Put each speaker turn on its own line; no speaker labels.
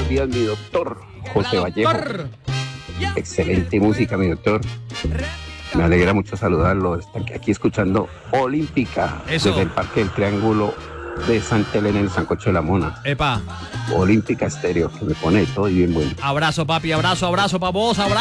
buenos días, mi doctor José Vallejo. Excelente música, mi doctor. Me alegra mucho saludarlo. Están aquí escuchando Olímpica
Eso.
desde el Parque del Triángulo de Santa Elena en el Sancocho de la Mona.
Epa.
Olímpica Estéreo, que me pone todo y bien bueno.
Abrazo, papi, abrazo, pa' vos, abrazo.